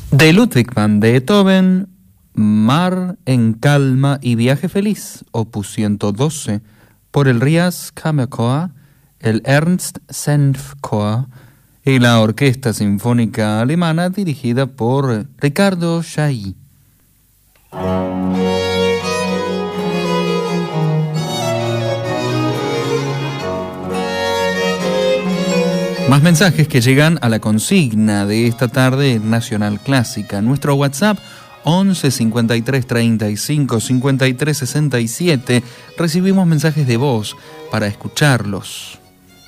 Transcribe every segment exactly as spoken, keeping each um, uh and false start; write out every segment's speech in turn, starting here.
De Ludwig van Beethoven, Mar en calma y viaje feliz, opus ciento doce, por el Rias Kammerchor, el Ernst Senf Chor y la Orquesta Sinfónica Alemana dirigida por Ricardo Chailly. Más mensajes que llegan a la consigna de esta tarde en Nacional Clásica. Nuestro WhatsApp once cincuenta y tres treinta y cinco cincuenta y tres sesenta y siete. Recibimos mensajes de voz para escucharlos.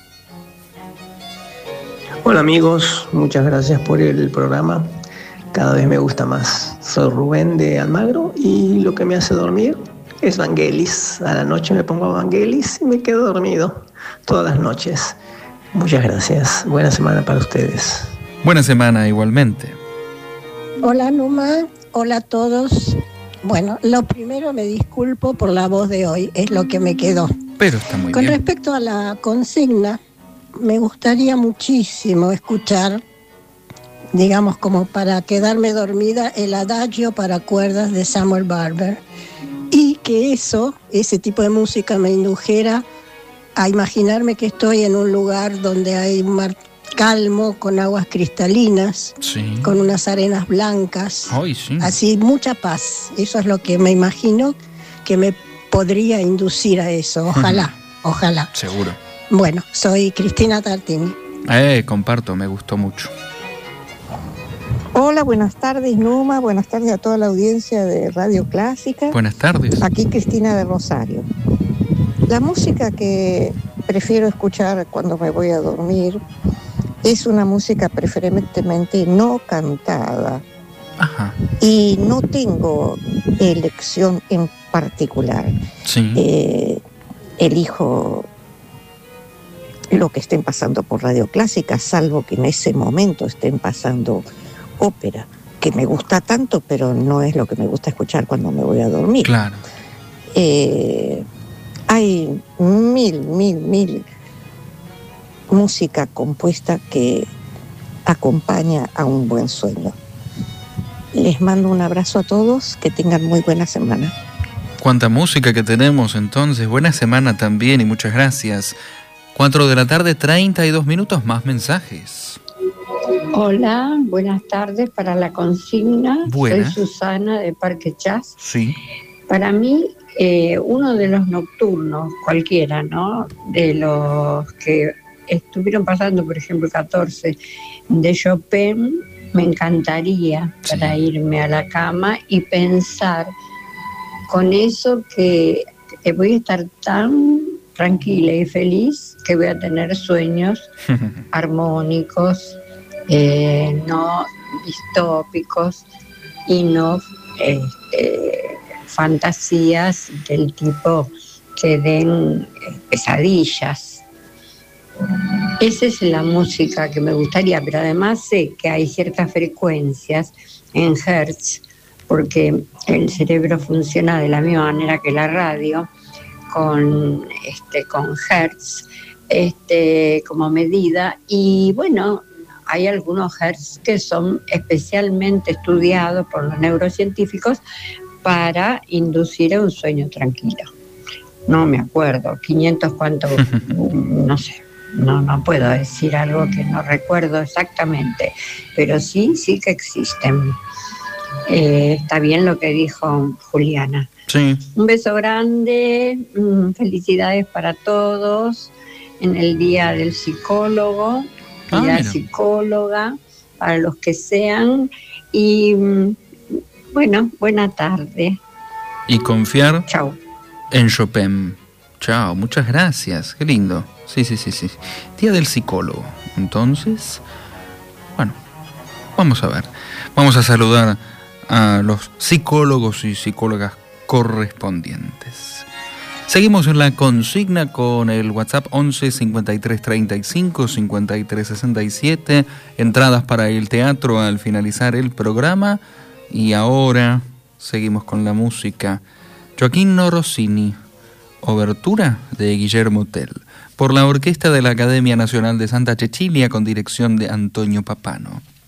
Hola amigos, muchas gracias por el programa. Cada vez me gusta más. Soy Rubén de Almagro y lo que me hace dormir es Vangelis. A la noche me pongo Vangelis y me quedo dormido todas las noches. Muchas gracias. Buena semana para ustedes. Buena semana igualmente. Hola Numa, hola a todos. Bueno, lo primero me disculpo por la voz de hoy, es lo que me quedó. Pero está muy Con bien. Con respecto a la consigna, me gustaría muchísimo escuchar, digamos como para quedarme dormida, el adagio para cuerdas de Samuel Barber. Y que eso, ese tipo de música me indujera a imaginarme que estoy en un lugar donde hay un mar calmo, con aguas cristalinas, Sí. con unas arenas blancas, Ay, sí. así mucha paz. Eso es lo que me imagino que me podría inducir a eso. Ojalá, ojalá. Seguro. Bueno, soy Cristina Tartini. Eh, comparto, me gustó mucho. Hola, buenas tardes Numa, buenas tardes a toda la audiencia de Radio Clásica. Buenas tardes. Aquí Cristina de Rosario. La música que prefiero escuchar cuando me voy a dormir es una música preferentemente no cantada. Ajá. Y no tengo elección en particular. Sí. Eh, elijo lo que estén pasando por Radio Clásica, salvo que en ese momento estén pasando ópera, que me gusta tanto, pero no es lo que me gusta escuchar cuando me voy a dormir. Claro. Eh, hay mil, mil, mil música compuesta que acompaña a un buen sueño. Les mando un abrazo a todos, que tengan muy buena semana. Cuánta música que tenemos entonces. Buena semana también y muchas gracias. Cuatro de la tarde, treinta y dos minutos, más mensajes. Hola, buenas tardes para la consigna. Buenas. Soy Susana de Parque Chas. Sí. Para mí, eh, uno de los nocturnos, cualquiera, ¿no? De los que estuvieron pasando, por ejemplo, catorce de Chopin, me encantaría Sí. para irme a la cama y pensar con eso que, que voy a estar tan tranquila y feliz que voy a tener sueños armónicos, eh, no distópicos y no este, fantasías del tipo que den eh, pesadillas. Esa es la música que me gustaría, pero además sé que hay ciertas frecuencias en hertz, porque el cerebro funciona de la misma manera que la radio, con, este, con hertz este, como medida, y bueno, hay algunos hertz que son especialmente estudiados por los neurocientíficos para inducir a un sueño tranquilo. No me acuerdo, quinientos cuánto, no sé. No, no puedo decir algo que no recuerdo exactamente, pero sí, sí que existen. Eh, está bien lo que dijo Juliana. Sí. Un beso grande, mm, felicidades para todos en el Día del Psicólogo y Ah, la mira. psicóloga, para los que sean, y mm, bueno, buena tarde. Y confiar Chau. en Chopin. Chao, muchas gracias. Qué lindo. Sí, sí, sí, sí. Día del psicólogo. Entonces, bueno, vamos a ver. Vamos a saludar a los psicólogos y psicólogas correspondientes. Seguimos en la consigna con el WhatsApp once cincuenta y tres treinta y cinco cincuenta y tres sesenta y siete. Entradas para el teatro al finalizar el programa. Y ahora seguimos con la música. Gioachino Rossini, Obertura de Guillermo Tell, por la Orquesta de la Academia Nacional de Santa Cecilia con dirección de Antonio Papano.